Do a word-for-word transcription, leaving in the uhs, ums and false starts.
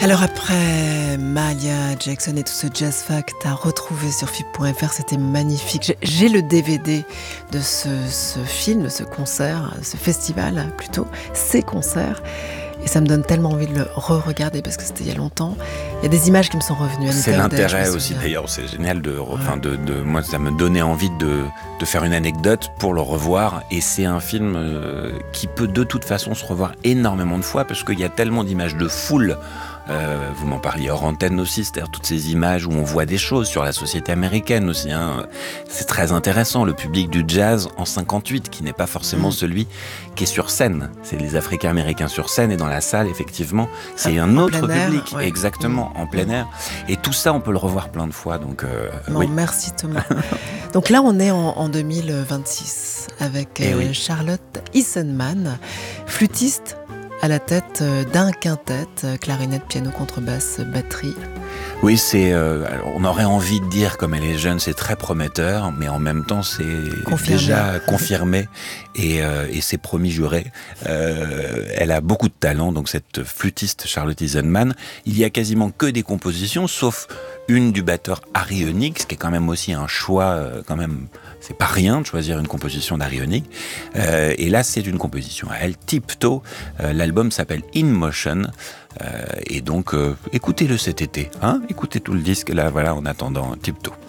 Alors après Mahalia Jackson et tout ce jazz fact à retrouver sur F I P point F R, c'était magnifique. J'ai, j'ai le D V D de ce, ce film, de ce concert, ce festival plutôt, ces concerts. Et ça me donne tellement envie de le re-regarder parce que c'était il y a longtemps. Il y a des images qui me sont revenues. C'est l'intérêt aussi d'ailleurs, c'est génial de, ouais. enfin de, de, moi ça me donnait envie de, de faire une anecdote pour le revoir. Et c'est un film euh, qui peut de toute façon se revoir énormément de fois parce qu'il y a tellement d'images de foule. Euh, vous m'en parliez hors antenne aussi, c'est-à-dire toutes ces images où on voit des choses sur la société américaine aussi. Hein. C'est très intéressant, le public du jazz en cinquante-huit, qui n'est pas forcément mmh. celui qui est sur scène. C'est les Africains-Américains sur scène et dans la salle, effectivement, c'est un autre public, air, ouais. exactement, mmh. en plein air. Et tout ça, on peut le revoir plein de fois. Donc, euh, bon, oui. Merci Thomas. Donc là, on est en, en deux mille vingt-six avec euh, oui. Charlotte Isenman, flûtiste à la tête d'un quintet, clarinette, piano, contrebasse, batterie. Oui, c'est, euh, alors on aurait envie de dire, comme elle est jeune, c'est très prometteur, mais en même temps, c'est confirmé. déjà confirmé et, euh, et c'est promis juré. Euh, elle a beaucoup de talent, donc cette flûtiste Charlotte Isenman. Il y a quasiment que des compositions, sauf une du batteur Harry Onyx, qui est quand même aussi un choix, euh, quand même, c'est pas rien de choisir une composition d'Harry Onyx. Euh, et là, c'est une composition à elle, Tiptoe. Euh, l'album s'appelle In Motion. Euh, et donc, euh, écoutez-le cet été, hein, écoutez tout le disque, là, voilà, en attendant Tiptoe.